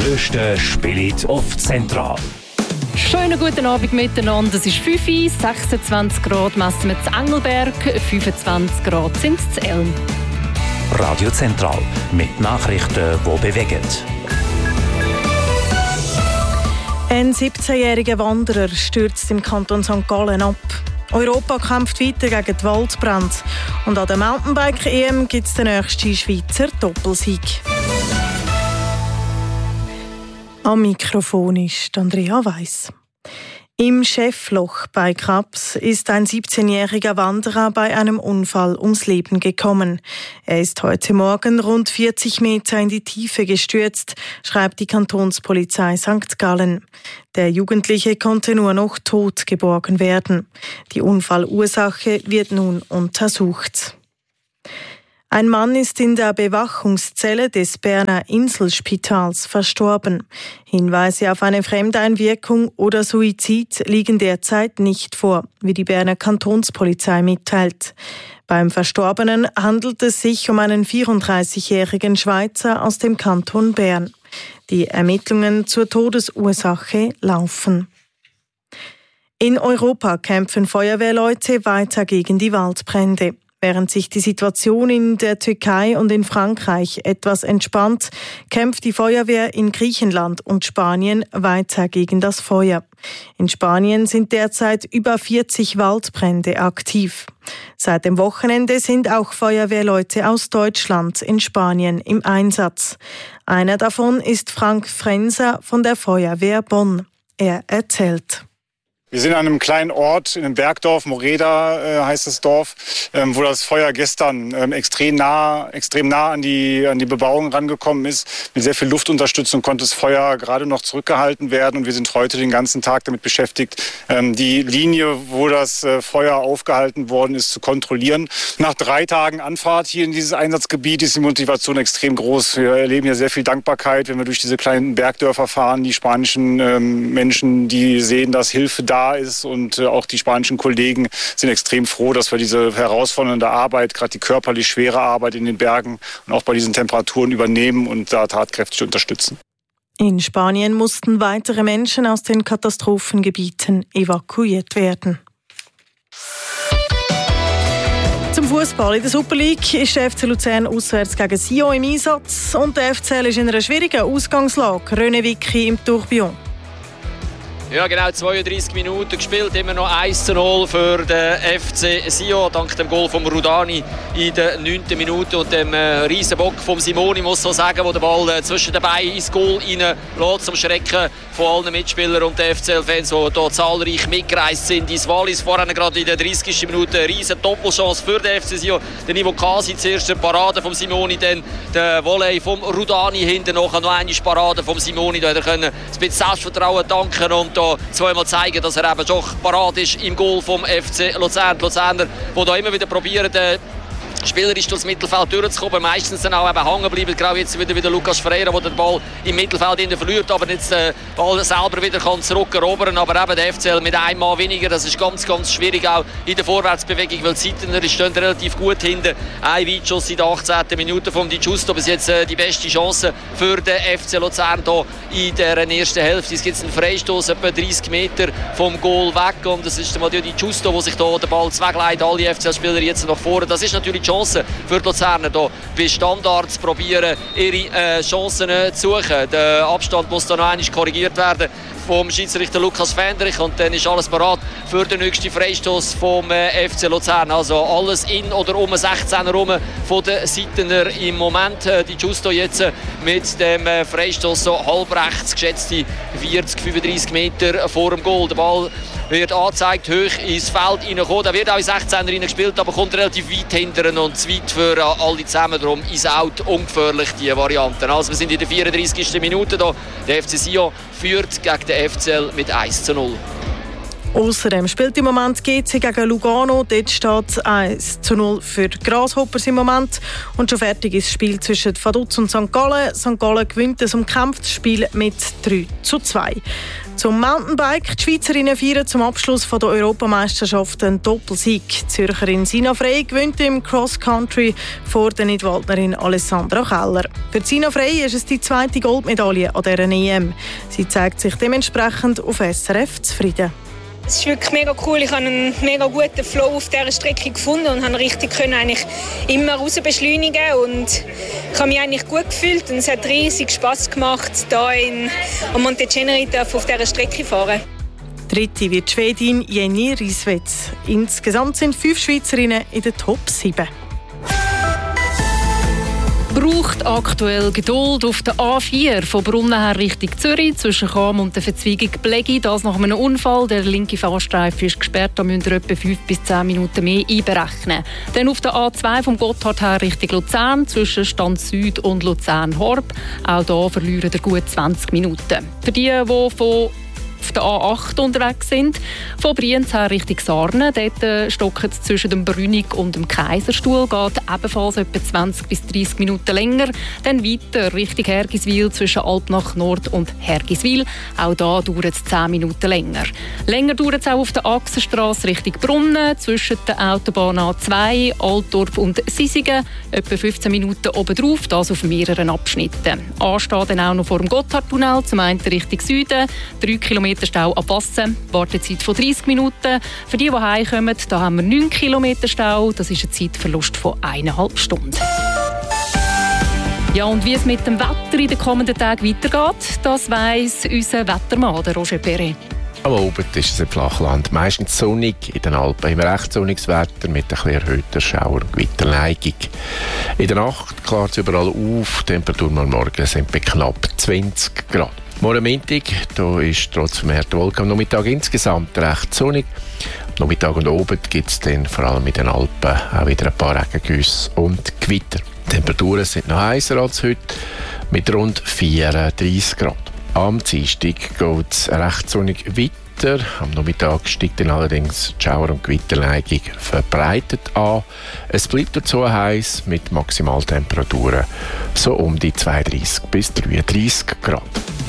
grössten spielen auf Zentral. Schönen guten Abend miteinander. Es ist 5 Uhr, 26 Grad messen wir zu Engelberg, 25 Grad sind es zu Elm. Radio Zentral mit Nachrichten, die bewegen. Ein 17-jähriger Wanderer stürzt im Kanton St. Gallen ab. Europa kämpft weiter gegen die Waldbrände. Und an der Mountainbike-EM gibt es den nächsten Schweizer Doppelsieg. Am Mikrofon ist Andrea Weiss. Im Schäffloch bei Kaps ist ein 17-jähriger Wanderer bei einem Unfall ums Leben gekommen. Er ist heute Morgen rund 40 Meter in die Tiefe gestürzt, schreibt die Kantonspolizei St. Gallen. Der Jugendliche konnte nur noch tot geborgen werden. Die Unfallursache wird nun untersucht. Ein Mann ist in der Bewachungszelle des Berner Inselspitals verstorben. Hinweise auf eine Fremdeinwirkung oder Suizid liegen derzeit nicht vor, wie die Berner Kantonspolizei mitteilt. Beim Verstorbenen handelt es sich um einen 34-jährigen Schweizer aus dem Kanton Bern. Die Ermittlungen zur Todesursache laufen. In Europa kämpfen Feuerwehrleute weiter gegen die Waldbrände. Während sich die Situation in der Türkei und in Frankreich etwas entspannt, kämpft die Feuerwehr in Griechenland und Spanien weiter gegen das Feuer. In Spanien sind derzeit über 40 Waldbrände aktiv. Seit dem Wochenende sind auch Feuerwehrleute aus Deutschland in Spanien im Einsatz. Einer davon ist Frank Frenser von der Feuerwehr Bonn. Er erzählt: Wir sind an einem kleinen Ort, in einem Bergdorf, Moreda heißt das Dorf, wo das Feuer gestern extrem nah an die Bebauung rangekommen ist. Mit sehr viel Luftunterstützung konnte das Feuer gerade noch zurückgehalten werden und wir sind heute den ganzen Tag damit beschäftigt, die Linie, wo das Feuer aufgehalten worden ist, zu kontrollieren. Nach 3 Tagen Anfahrt hier in dieses Einsatzgebiet ist die Motivation extrem groß. Wir erleben hier sehr viel Dankbarkeit, wenn wir durch diese kleinen Bergdörfer fahren. Die spanischen Menschen, die sehen, dass Hilfe da ist und auch die spanischen Kollegen sind extrem froh, dass wir diese herausfordernde Arbeit, gerade die körperlich schwere Arbeit in den Bergen und auch bei diesen Temperaturen übernehmen und da tatkräftig unterstützen. In Spanien mussten weitere Menschen aus den Katastrophengebieten evakuiert werden. Zum Fußball. In der Super League ist der FC Luzern auswärts gegen Sion im Einsatz und der FCL ist in einer schwierigen Ausgangslage. René Vicky im Tourbillon. Ja, genau 32 Minuten gespielt, immer noch 1:0 für den FC Sion, dank dem Goal von Rudani in der 9. Minute und dem Riesenbock von Simoni, muss so sagen, der den Ball zwischen den Beinen ins Goal reinlässt, zum Schrecken von allen Mitspielern und den FCL-Fans, die hier zahlreich mitgereist sind. Ins Wallis vorhin gerade in der 30. Minute eine riesen Doppelchance für den FC Sion. Der Nivo Kasi zuerst eine Parade von Simoni, dann der Volley vom Rudani hinten noch eine Parade von Simoni. Da hat er ein bisschen Selbstvertrauen danken und da zweimal zeigen, dass er eben doch parat ist im Goal vom FC Luzern. Die Luzerner, die da immer wieder probieren, spielerisch durchs Mittelfeld durchzukommen, meistens dann auch eben hängen bleiben. Gerade jetzt wieder Lucas Freire, der den Ball im Mittelfeld verliert, aber jetzt den Ball selber wieder kann zurückerobern. Aber eben der FCL mit einem Mann weniger, das ist ganz, ganz schwierig auch in der Vorwärtsbewegung, weil die Seitener stehen relativ gut hinten. Ein Weitschuss in der 18. Minute von Di Giusto, bis jetzt die beste Chance für den FC Luzern hier in der ersten Hälfte. Es gibt einen Freistoß etwa 30 Meter vom Goal weg und das ist der Di Giusto, der sich hier den Ball wegleitet. Alle FCL-Spieler jetzt nach vorne. Das ist natürlich die Chance für die Luzerner, hier bei Standards probieren, ihre Chancen zu suchen. Der Abstand muss da noch einmal korrigiert werden vom Schiedsrichter Lukas Fendrich und dann ist alles bereit für den nächsten Freistoß vom FC Luzern. Also alles in oder um 16er rum von den Seitener im Moment. Die Giusto jetzt mit dem Freistoß so halb rechts, geschätzte 40-35 Meter vor dem Goal. Der Ball wird angezeigt, hoch ins Feld reingekommen. Der wird auch in 16er reingespielt, aber kommt relativ weit hinten und zu weit für alle zusammen. Darum ist out ungefährlich, die Variante. Also wir sind in der 34. Minute da. Der FC Sion führt gegen den FCL mit 1:0. Außerdem spielt im Moment GC gegen Lugano. Dort steht 1:0 für die Grasshoppers im Moment. Und schon fertig ist das Spiel zwischen Vaduz und St. Gallen. St. Gallen gewinnt das umkämpfte Spiel mit 3:2. Zum Mountainbike. Die Schweizerinnen feiern zum Abschluss der Europameisterschaft einen Doppelsieg. Die Zürcherin Sina Frey gewinnt im Cross-Country vor der Nidwaldnerin Alessandra Keller. Für Sina Frey ist es die zweite Goldmedaille an dieser EM. Sie zeigt sich dementsprechend auf SRF zufrieden. Es ist wirklich mega cool. Ich habe einen mega guten Flow auf dieser Strecke gefunden und konnte richtig immer raus beschleunigen. Und ich habe mich eigentlich gut gefühlt und es hat riesig Spass gemacht, hier am Monte Ceneri auf dieser Strecke fahren. Dritte wird die Schwedin Jenny Rieswetz. Insgesamt sind 5 Schweizerinnen in der Top 7. Braucht aktuell Geduld auf der A4 von Brunnen her Richtung Zürich zwischen Cham und der Verzweigung Blegi. Das nach einem Unfall. Der linke Fahrstreifen ist gesperrt. Da müsst ihr etwa 5 bis 10 Minuten mehr einberechnen. Dann auf der A2 vom Gotthard her Richtung Luzern zwischen Stand Süd und Luzern-Horb. Auch hier verlieren ihr gut 20 Minuten. Für die auf der A8 unterwegs sind, von Brienz her Richtung Sarnen. Dort stocken es zwischen dem Brünig und dem Kaiserstuhl. Geht ebenfalls etwa 20 bis 30 Minuten länger. Dann weiter Richtung Hergiswil zwischen Alpnach Nord und Hergiswil. Auch da dauert es 10 Minuten länger. Länger dauert es auch auf der Achsenstrasse Richtung Brunnen zwischen der Autobahn A2, Altdorf und Sisigen. Etwa 15 Minuten obendrauf, das auf mehreren Abschnitten. Ansteht dann auch noch vor dem Gotthardtunnel, zum einen Richtung Süden. 3 Kilometer Stau ab Bassen, Wartezeit von 30 Minuten. Für die heimkommen, da haben wir 9 Kilometer Stau. Das ist ein Zeitverlust von 1,5 Stunden. Ja, und wie es mit dem Wetter in den kommenden Tagen weitergeht, das weiss unser Wettermann, der Roger Perret. Aber oben ist es ein Flachland, meistens sonnig, in den Alpen immer recht sonniges Wetter mit ein bisschen erhöhter Schauer- und Gewitterneigung. In der Nacht klart es überall auf, die Temperaturen am Morgen sind bei knapp 20 Grad. Morgen Montag, da ist trotz vermehrter Wolken am Nachmittag insgesamt recht sonnig. Am Nachmittag und oben gibt es dann vor allem in den Alpen auch wieder ein paar Regengüsse und Gewitter. Die Temperaturen sind noch heißer als heute, mit rund 34 Grad. Am Dienstag geht es recht sonnig weiter. Am Nachmittag steigt dann allerdings die Schauer- und Gewitterneigung verbreitet an. Es bleibt dazu heiß mit Maximaltemperaturen so um die 32 bis 33 Grad.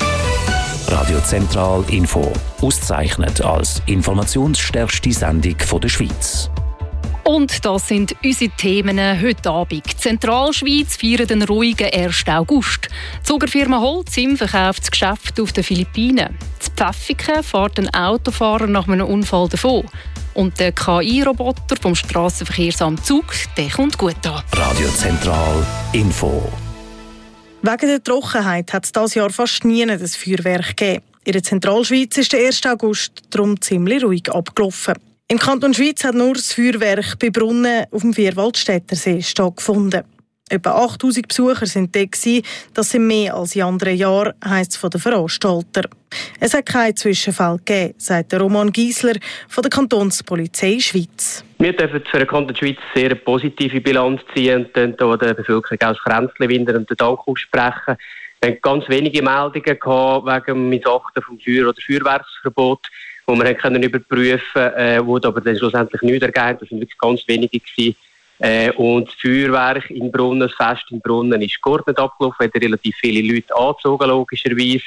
Radio Zentral Info. Ausgezeichnet als informationsstärkste Sendung der Schweiz. Und das sind unsere Themen heute Abend. Die Zentralschweiz feiert den ruhigen 1. August. Die Zuckerfirma Holcim verkauft das Geschäft auf den Philippinen. In Pfäffiken fährt ein Autofahrer nach einem Unfall davon. Und der KI-Roboter vom Strassenverkehrsamt Zug, der kommt gut an. Radio Zentral Info. Wegen der Trockenheit hat es dieses Jahr fast nie ein Feuerwerk gegeben. In der Zentralschweiz ist der 1. August darum ziemlich ruhig abgelaufen. Im Kanton Schweiz hat nur das Feuerwerk bei Brunnen auf dem Vierwaldstättersee stattgefunden. Etwa 8000 Besucher waren dort. Das sind mehr als in anderen Jahren, heisst es von den Veranstaltern. Es hat keinen Zwischenfall gegeben, sagt Roman Giesler von der Kantonspolizei Schweiz. Wir dürfen für den Kanton Schweiz eine sehr positive Bilanz ziehen und der Bevölkerung auch das Kränzchen wieder und den Dank aussprechen. Wir hatten ganz wenige Meldungen wegen dem Missachten vom Feuer- oder Feuerwerksverbot, wo wir können überprüfen konnten, wo aber dann schlussendlich nichts ergeben. Das waren wirklich ganz wenige gewesen. Und das Feuerwerk in Brunnen, das Fest in Brunnen, ist geordnet abgelaufen, hat relativ viele Leute angezogen, logischerweise.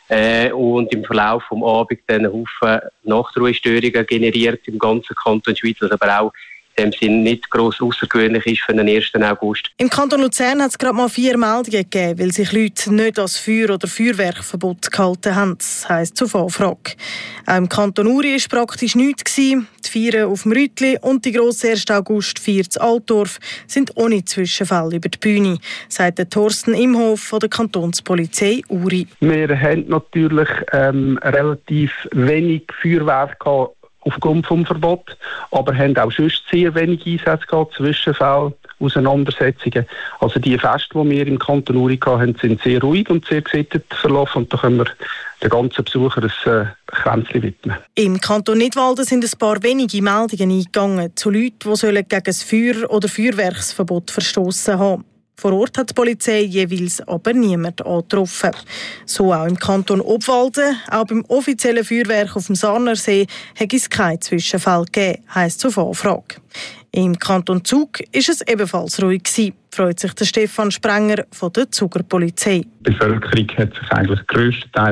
Und im Verlauf des Abends dann einen Haufen Nachtruhestörungen generiert im ganzen Kanton Schweiz, was aber auch in dem Sinne nicht gross außergewöhnlich ist für den 1. August. Im Kanton Luzern hat es gerade mal 4 Meldungen gegeben, weil sich Leute nicht an das Feuer- oder Feuerwerkverbot gehalten haben. Das heisst zur Anfrage. Auch im Kanton Uri war praktisch nichts. Die Feiern auf dem Rütli und die grosse 1. August-Feier in Altdorf sind ohne Zwischenfall über die Bühne, sagt der Thorsten Imhof von der Kantonspolizei Uri. Wir haben natürlich relativ wenig Feuerwerk gehabt aufgrund des Verbots, aber haben auch sonst sehr wenig Einsätze gehabt, Zwischenfälle, Auseinandersetzungen. Also die Feste, die wir im Kanton Uri hatten, sind sehr ruhig und sehr gesittet verlaufen und da können wir den ganzen Besuchern ein Kränzchen widmen. Im Kanton Nidwalden sind ein paar wenige Meldungen eingegangen zu Leuten, die gegen das Feuer- oder Feuerwerksverbot verstoßen haben. Vor Ort hat die Polizei jeweils aber niemand angetroffen. So auch im Kanton Obwalden. Auch beim offiziellen Feuerwerk auf dem Sarnersee hat es keinen Zwischenfall gegeben, heisst es auf Anfrage. Im Kanton Zug war es ebenfalls ruhig gewesen, freut sich der Stefan Sprenger von der Zuger Polizei. Die Bevölkerung hat sich eigentlich grösstenteils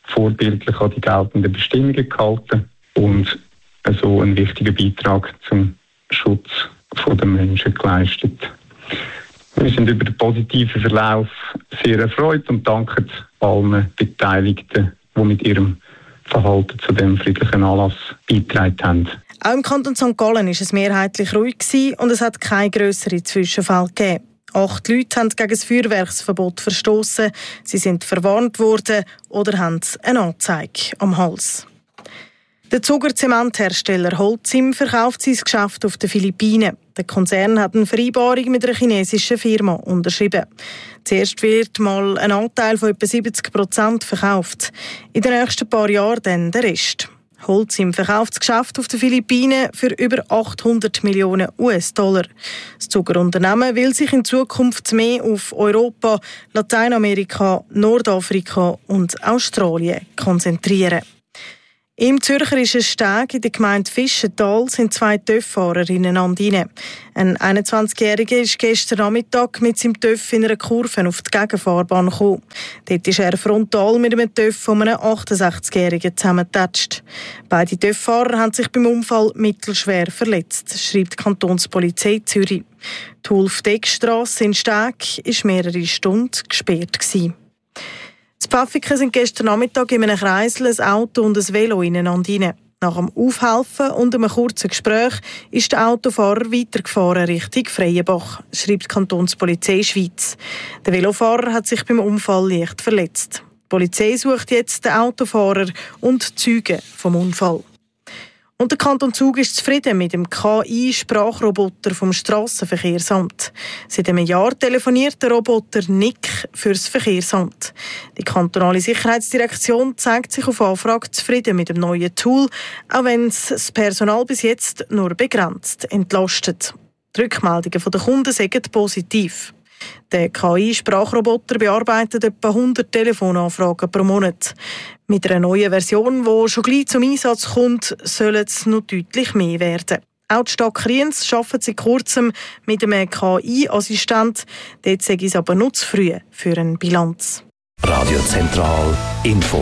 vorbildlich an die geltenden Bestimmungen gehalten und so einen wichtigen Beitrag zum Schutz der Menschen geleistet. Wir sind über den positiven Verlauf sehr erfreut und danken allen Beteiligten, die mit ihrem Verhalten zu dem friedlichen Anlass beigetragen haben. Auch im Kanton St. Gallen war es mehrheitlich ruhig und es hat keine grösseren Zwischenfälle gegeben. 8 Leute haben gegen das Feuerwerksverbot verstoßen, sie sind verwarnt worden oder haben eine Anzeige am Hals. Der Zuger Zementhersteller Holcim verkauft sein Geschäft auf den Philippinen. Der Konzern hat eine Vereinbarung mit einer chinesischen Firma unterschrieben. Zuerst wird mal ein Anteil von etwa 70% verkauft. In den nächsten paar Jahren dann der Rest. Holcim verkauft das Geschäft auf den Philippinen für über 800 Millionen US-Dollar. Das Zuckerunternehmen will sich in Zukunft mehr auf Europa, Lateinamerika, Nordafrika und Australien konzentrieren. Im Zürcherischen Steg in der Gemeinde Fischental sind 2 TÜV-Fahrer ineinander rein. Ein 21-Jähriger ist gestern Nachmittag mit seinem TÜV in einer Kurve auf die Gegenfahrbahn gekommen. Dort ist er frontal mit einem TÜV von einem 68-Jährigen zusammengetatscht. Beide TÜV-Fahrer haben sich beim Unfall mittelschwer verletzt, schreibt die Kantonspolizei Zürich. Die Hulf-Deck-Strasse in Steg war mehrere Stunden gesperrt. In Pfäffiken sind gestern Nachmittag in einem Kreisel ein Auto und ein Velo ineinander rein. Nach dem Aufhelfen und einem kurzen Gespräch ist der Autofahrer weitergefahren Richtung Freienbach, schreibt die Kantonspolizei Schweiz. Der Velofahrer hat sich beim Unfall leicht verletzt. Die Polizei sucht jetzt den Autofahrer und die Zeugen vom Unfall. Und der Kanton Zug ist zufrieden mit dem KI-Sprachroboter vom Strassenverkehrsamt. Seit einem Jahr telefoniert der Roboter Nick fürs Verkehrsamt. Die kantonale Sicherheitsdirektion zeigt sich auf Anfrage zufrieden mit dem neuen Tool, auch wenn es das Personal bis jetzt nur begrenzt entlastet. Die Rückmeldungen der Kunden sind positiv. Der KI-Sprachroboter bearbeitet etwa 100 Telefonanfragen pro Monat. Mit einer neuen Version, die schon gleich zum Einsatz kommt, soll es noch deutlich mehr werden. Auch die Stadt Kriens arbeitet seit kurzem mit einem KI-Assistent. Dort sei es aber noch zu früh für eine Bilanz. Radio Zentral Info.